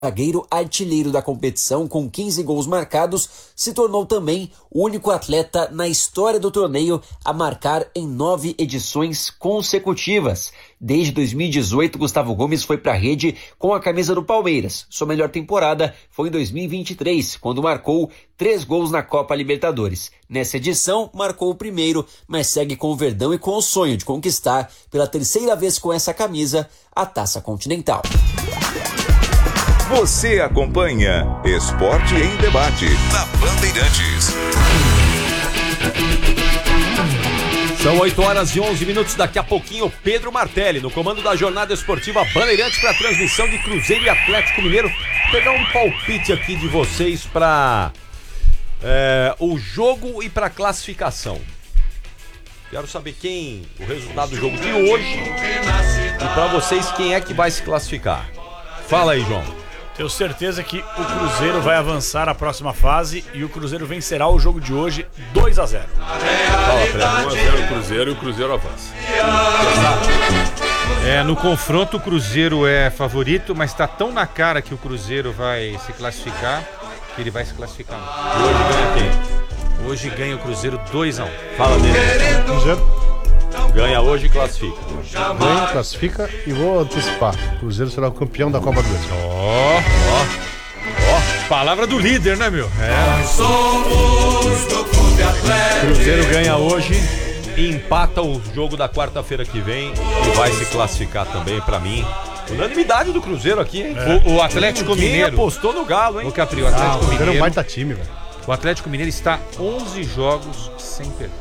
zagueiro artilheiro da competição com 15 gols marcados, se tornou também o único atleta na história do torneio a marcar em 9 edições consecutivas. Desde 2018, Gustavo Gomes foi para a rede com a camisa do Palmeiras. Sua melhor temporada foi em 2023, quando marcou 3 gols na Copa Libertadores. Nessa edição, marcou o primeiro, mas segue com o Verdão e com o sonho de conquistar, pela terceira vez com essa camisa, a Taça Continental. Você acompanha Esporte em Debate na Bandeirantes. São 8h11. Daqui a pouquinho, Pedro Martelli, no comando da jornada esportiva Bandeirantes, para a transmissão de Cruzeiro e Atlético Mineiro. Vou pegar um palpite aqui de vocês para o jogo e para a classificação. Quero saber o resultado do jogo de hoje e para vocês quem é que vai se classificar. Fala aí, João. Tenho certeza que o Cruzeiro vai avançar à próxima fase e o Cruzeiro vencerá o jogo de hoje 2-0. Fala, Fred. 1-0 o Cruzeiro e o Cruzeiro avança. No confronto o Cruzeiro é favorito, mas tá tão na cara que o Cruzeiro vai se classificar que ele vai se classificar. E hoje ganha quem? Hoje ganha o Cruzeiro 2-1. Fala dele. Cruzeiro ganha hoje e classifica. ganha, classifica e vou antecipar. O Cruzeiro será o campeão da Copa do Brasil. Palavra do líder, né, meu? Cruzeiro ganha hoje e empata o jogo da quarta-feira que vem e vai se classificar também, pra mim. Unanimidade do Cruzeiro aqui, hein? O Atlético Mineiro apostou no Galo, hein? O Capri, o Atlético O Cruzeiro é um Mineiro, baita time, velho. o Atlético Mineiro está 11 jogos sem perder.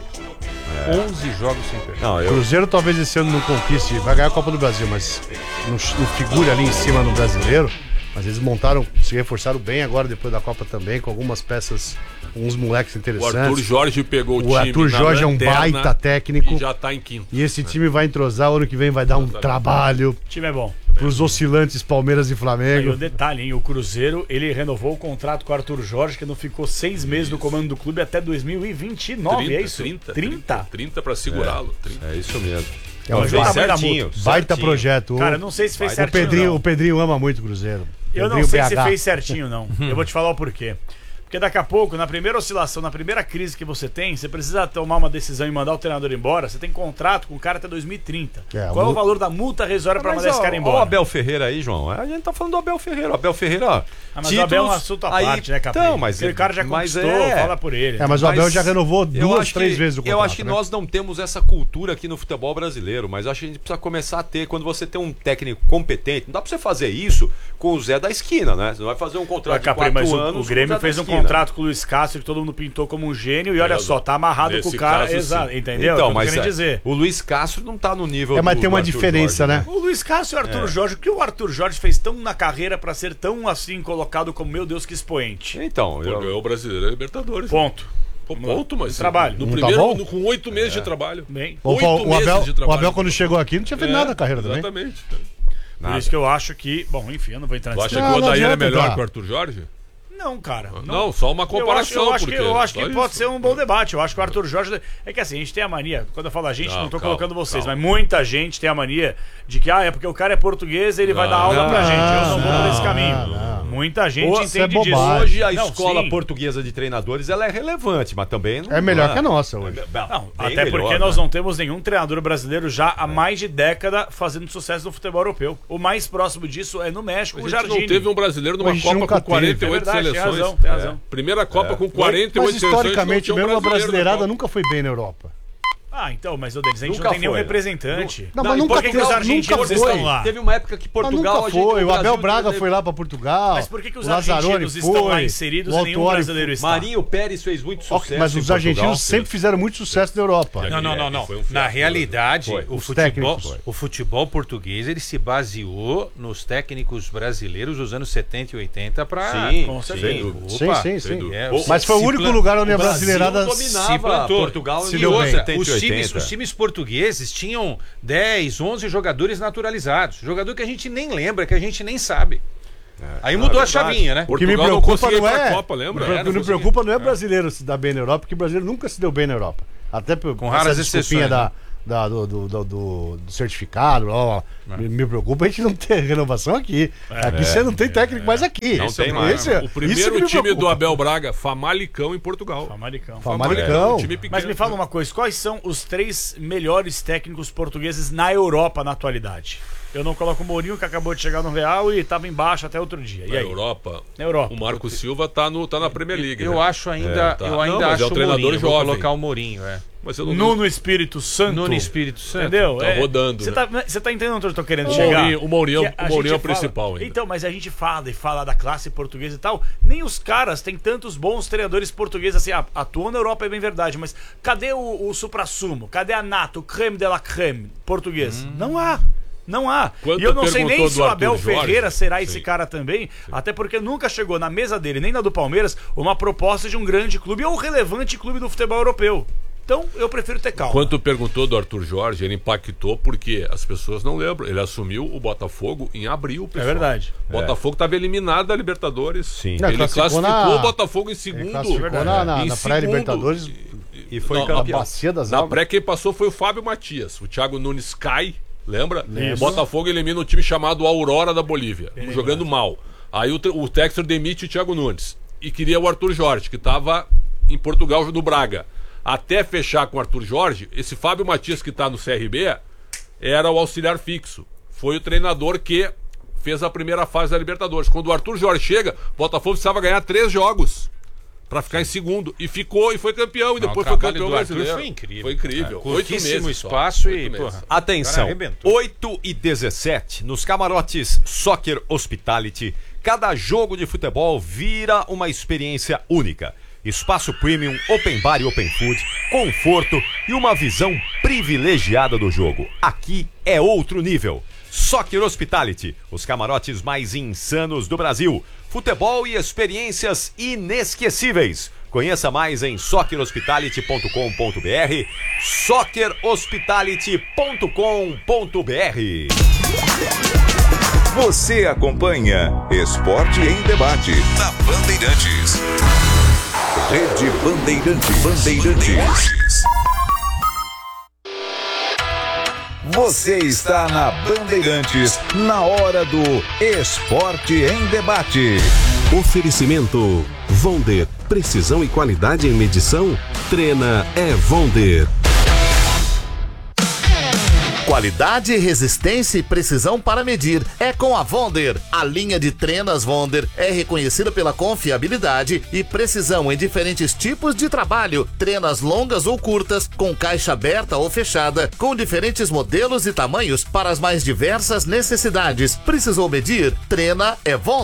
11 jogos sem perder. Não, O Cruzeiro talvez esse ano não conquiste, vai ganhar a Copa do Brasil, mas não figure ali em cima no brasileiro. Mas eles se reforçaram bem agora depois da Copa também, com algumas peças, uns moleques O interessantes. Arthur Jorge pegou o time. O Arthur Jorge é um baita técnico. E já tá em quinto. E esse time vai entrosar, o ano que vem vai dar um trabalho O time é bom. pros oscilantes Palmeiras e E Flamengo. o detalhe, hein? O Cruzeiro, ele renovou o contrato com o Arthur Jorge, que não ficou 6 meses no comando do clube até 2029, é isso? 30 pra segurá-lo. 30. É isso mesmo. É um Mas vem baita, certinho. baita projeto. Cara, eu não sei se fez certinho. O Pedrinho ama muito o Cruzeiro. Eu não sei se fez certinho, não. Eu vou te falar o porquê. Porque daqui a pouco, na primeira oscilação, na primeira crise que você tem, você precisa tomar uma decisão e mandar o treinador embora. Você tem contrato com o cara até 2030. Qual é o valor da multa rescisória pra mandar esse cara embora? Olha o Abel Ferreira aí, João. A gente tá falando do Abel Ferreira. O Abel Ferreira, ó. Mas o Abel é um assunto à parte, né, Capri? Então, mas o cara já conquistou, fala por ele. Mas o Abel já renovou 2, 3 vezes o contrato. Eu acho que nós não temos essa cultura aqui no futebol brasileiro, mas acho que a gente precisa começar a ter. Quando você tem um técnico competente, não dá pra você fazer isso com o Zé da esquina, né? Você não vai fazer um contrato de 4 anos. O Grêmio fez um contrato com o Luiz Castro que todo mundo pintou como um gênio e olha só, tá amarrado com o cara. Exato, entendeu? Então, mas dizer. o Luiz Castro não tá no nível mas tem uma diferença, Jorge, né? O Luiz Castro e o Arthur Jorge, o que o Arthur Jorge fez tão na carreira pra ser tão assim colocado como, meu Deus, que expoente? Então, Ganhou o Brasileiro e Libertadores. Ponto. Ponto, mas trabalho. No Não tá primeiro, bom? com 8 meses de trabalho. Bem, 8 meses de trabalho. O Abel, quando chegou aqui, não tinha feito nada na carreira também. Exatamente. por isso que eu acho que... Bom, enfim, eu não vou entrar Tu nesse acha que o Odair é adianta, melhor tá? que o Arthur Jorge? Não, cara. Não, só uma comparação. Eu acho que só pode isso. ser um bom debate. Eu acho que o Arthur Jorge... É que assim, a gente tem a mania... Quando eu falo a gente, não tô calma, colocando vocês, calma. mas muita gente tem a mania de que, é porque o cara é português e ele vai dar aula pra gente. Eu não vou por esse caminho. Muita gente Isso é entende disso. bobagem. Hoje a Não, escola sim. portuguesa de treinadores ela é relevante, mas também não É melhor que a nossa hoje. Não, Bem até melhor, porque né? nós não temos nenhum treinador brasileiro já há mais de década fazendo sucesso no futebol europeu. O mais próximo disso é no México, A o gente Jardine. não teve um brasileiro numa A gente Copa nunca com 48 É verdade, seleções. tem razão, tem razão. Primeira Copa com 48 Mas seleções. historicamente, não tinha um mesmo a brasileiro na brasileirada Copa. nunca foi bem na Europa. Ah, então, mas o deles, a gente Nunca não tem nenhum foi. representante. Não, mas nunca por que, que os foi, argentinos nunca estão foi. lá? Teve uma época que Mas Portugal nunca foi. O Abel Brasil Braga teve- foi lá pra Portugal. Mas por que os o Lazzaroni argentinos estão lá foi, inseridos o e nenhum Autori brasileiro está? Marinho Pérez fez muito sucesso. Mas em os Portugal. argentinos sempre fizeram muito sucesso na Europa. Não. Foi um fiasco, Na realidade, Foi. o técnicos. futebol português ele se baseou nos técnicos brasileiros dos anos 70 e 80 para. Sim, Com sim. certeza. Sim. É, Mas foi o único lugar onde a brasileirada dominava se plantou. Portugal Se em deu bem. 70 e Os 80. times portugueses tinham 10, 11 jogadores naturalizados. Jogador que a gente nem lembra, que a gente nem sabe. Aí mudou a chavinha, né? O que me Portugal não preocupa conseguia não ir pra é. Copa, lembra? O que me conseguia. preocupa não é brasileiro se dar bem na Europa, porque o brasileiro nunca se deu bem na Europa. Até Com raras essa desculpinha exceções, do certificado, me preocupa a gente não ter renovação aqui. Aqui você não tem técnico mais aqui. Não tem mais. O primeiro time do Abel Braga, Famalicão em Portugal. Famalicão. Time pequeno. Mas me fala uma coisa, quais são os 3 melhores técnicos portugueses na Europa na atualidade? Eu não coloco o Mourinho, que acabou de chegar no Real e estava embaixo até outro dia. E Na aí? Europa. Na Europa. O Marco Silva tá na Premier League. Eu né? acho ainda, tá. eu ainda Não, mas acho é um treinador o Mourinho, vou jovem. colocar o Mourinho, Mas eu não Nuno Espírito Santo. Nuno Espírito Santo. Entendeu? Tá rodando, Você né? tá entendendo onde eu tô querendo O chegar? Mourinho Que é o gente principal ainda. Então, mas a gente fala da classe portuguesa e tal. Nem os caras têm tantos bons treinadores portugueses assim. Atuam na Europa, é bem verdade, mas cadê o supra-sumo? Cadê a nata, o creme de la creme português? Não há. Não há. Quando E eu não sei perguntou nem do se o Abel Arthur Jorge, Ferreira será sim. esse cara também, até porque nunca chegou na mesa dele, nem na do Palmeiras, uma proposta de um grande clube ou relevante clube do futebol europeu. Então, eu prefiro ter calma. Quando perguntou do Arthur Jorge, ele impactou porque as pessoas não lembram. Ele assumiu o Botafogo em abril, pessoal. É verdade. O Botafogo estava eliminado da Libertadores. Sim. Ele classificou o Botafogo em Ele segundo. classificou na Em pré-Libertadores E foi Não, campeão. Bacia das Na Almas. pré quem passou foi o Fábio Matias. O Thiago Nunes cai, lembra? Lembro. O Botafogo elimina um time chamado Aurora da Bolívia, jogando mal. Aí o Textor demite o Thiago Nunes. E queria o Arthur Jorge, que estava em Portugal no Braga. Até fechar com o Arthur Jorge, esse Fábio Matias que está no CRB era o auxiliar fixo. Foi o treinador que fez a primeira fase da Libertadores. Quando o Arthur Jorge chega, o Botafogo precisava ganhar 3 jogos para ficar em segundo. E ficou e foi campeão. E depois foi campeão do Arthur brasileiro. foi incrível. Foi incrível. 8 Curtíssimo meses só. espaço 8 e, meses. porra. Atenção, Cara, arrebentou. 8h17, nos camarotes Soccer Hospitality, cada jogo de futebol vira uma experiência única. Espaço premium, open bar e open food, conforto e uma visão privilegiada do jogo. Aqui é outro nível. Soccer Hospitality, os camarotes mais insanos do Brasil. Futebol e experiências inesquecíveis. Conheça mais em soccerhospitality.com.br, soccerhospitality.com.br. Você acompanha Esporte em Debate na Bandeirantes. Rede Bandeirantes. Você está na Bandeirantes, na hora do Esporte em Debate. Oferecimento Vonder, precisão e qualidade em medição? Trena é Vonder. Qualidade, resistência e precisão para medir é com a Vonder. A linha de trenas Vonder é reconhecida pela confiabilidade e precisão em diferentes tipos de trabalho. Trenas longas ou curtas, com caixa aberta ou fechada, com diferentes modelos e tamanhos para as mais diversas necessidades. Precisou medir? Trena é Vonder.